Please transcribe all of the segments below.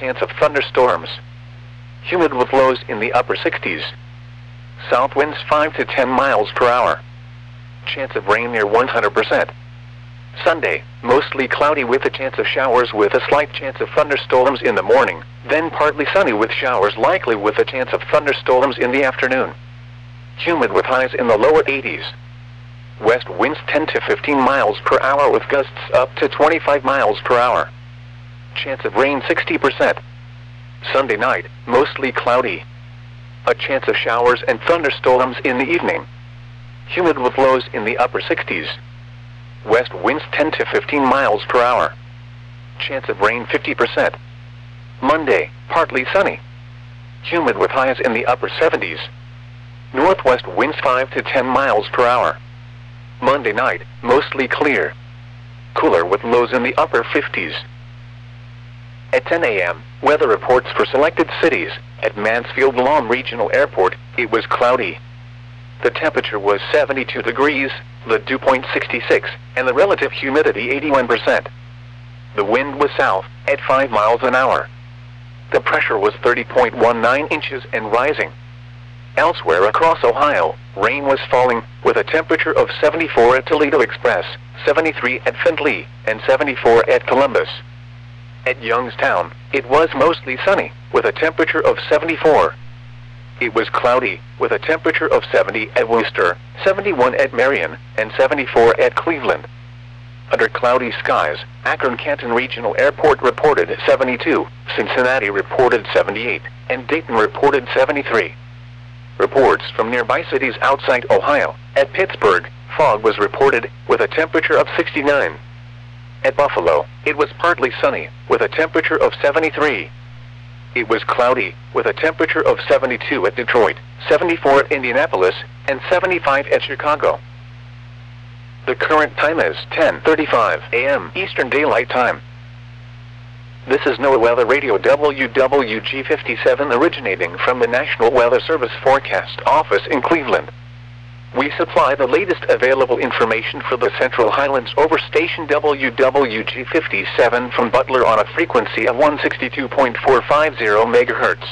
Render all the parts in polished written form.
chance of thunderstorms. Humid with lows in the upper 60s. South winds 5 to 10 miles per hour. Chance of rain near 100%. Sunday, mostly cloudy with a chance of showers with a slight chance of thunderstorms in the morning, then partly sunny with showers likely with a chance of thunderstorms in the afternoon. Humid with highs in the lower 80s. West winds 10 to 15 miles per hour with gusts up to 25 miles per hour. Chance of rain 60%. Sunday night, mostly cloudy. A chance of showers and thunderstorms in the evening. Humid with lows in the upper 60s. West winds 10 to 15 miles per hour. Chance of rain 50%. Monday, partly sunny. Humid with highs in the upper 70s. Northwest winds 5 to 10 miles per hour. Monday night, mostly clear. Cooler with lows in the upper 50s. At 10 a.m., weather reports for selected cities. At Mansfield Lawn Regional Airport, it was cloudy. The temperature was 72 degrees, the dew point 66, and the relative humidity 81%. The wind was south, at 5 miles an hour. The pressure was 30.19 inches and rising. Elsewhere across Ohio, rain was falling, with a temperature of 74 at Toledo Express, 73 at Findlay, and 74 at Columbus. At Youngstown, it was mostly sunny, with a temperature of 74. It was cloudy, with a temperature of 70 at Worcester, 71 at Marion, and 74 at Cleveland. Under cloudy skies, Akron-Canton Regional Airport reported 72, Cincinnati reported 78, and Dayton reported 73. Reports from nearby cities outside Ohio. At Pittsburgh, fog was reported, with a temperature of 69. At Buffalo, it was partly sunny, with a temperature of 73. It was cloudy, with a temperature of 72 at Detroit, 74 at Indianapolis, and 75 at Chicago. The current time is 10:35 a.m. Eastern Daylight Time. This is NOAA Weather Radio WWG57 originating from the National Weather Service Forecast Office in Cleveland. We supply the latest available information for the Central Highlands over station WWG57 from Butler on a frequency of 162.450 MHz.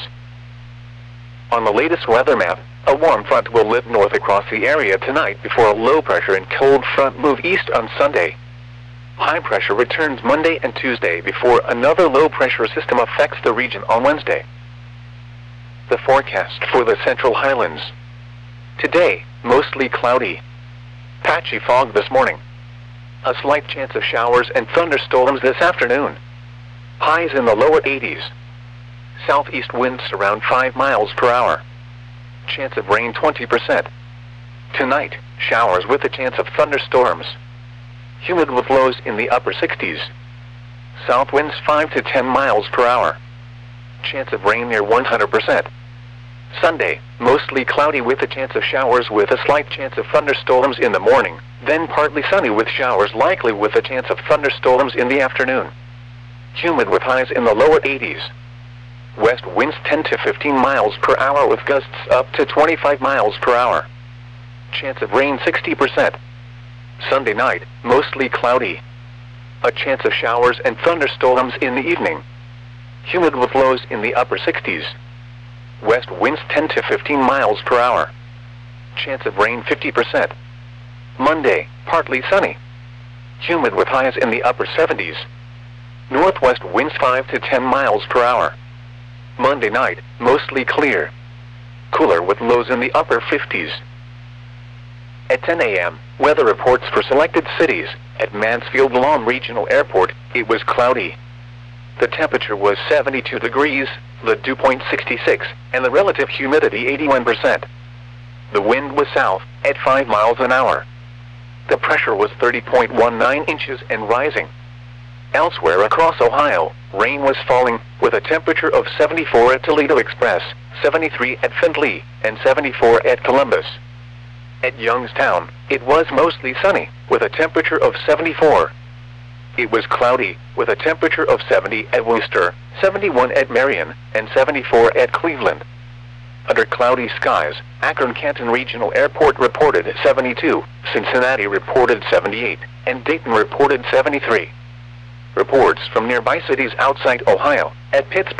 On the latest weather map, a warm front will lift north across the area tonight before a low pressure and cold front move east on Sunday. High pressure returns Monday and Tuesday before another low pressure system affects the region on Wednesday. The forecast for the Central Highlands. Today, mostly cloudy. Patchy fog this morning. A slight chance of showers and thunderstorms this afternoon. Highs in the lower 80s. Southeast winds around 5 miles per hour. Chance of rain 20%. Tonight, showers with a chance of thunderstorms. Humid with lows in the upper 60s. South winds 5 to 10 miles per hour. Chance of rain near 100%. Sunday, mostly cloudy with a chance of showers with a slight chance of thunderstorms in the morning, then partly sunny with showers likely with a chance of thunderstorms in the afternoon. Humid with highs in the lower 80s. West winds 10 to 15 miles per hour with gusts up to 25 miles per hour. Chance of rain 60%. Sunday night, mostly cloudy. A chance of showers and thunderstorms in the evening. Humid with lows in the upper 60s. West winds 10 to 15 miles per hour. Chance of rain 50%. Monday, partly sunny. Humid with highs in the upper 70s. Northwest winds 5 to 10 miles per hour. Monday night, mostly clear. Cooler with lows in the upper 50s. At 10 a.m., weather reports for selected cities. At Mansfield Lawn Regional Airport, it was cloudy. The temperature was 72 degrees, the dew point 66, and the relative humidity 81%. The wind was south, at 5 miles an hour. The pressure was 30.19 inches and rising. Elsewhere across Ohio, rain was falling, with a temperature of 74 at Toledo Express, 73 at Findlay, and 74 at Columbus. At Youngstown, it was mostly sunny, with a temperature of 74. It was cloudy, with a temperature of 70 at Worcester, 71 at Marion, and 74 at Cleveland. Under cloudy skies, Akron-Canton Regional Airport reported 72, Cincinnati reported 78, and Dayton reported 73. Reports from nearby cities outside Ohio. At Pittsburgh,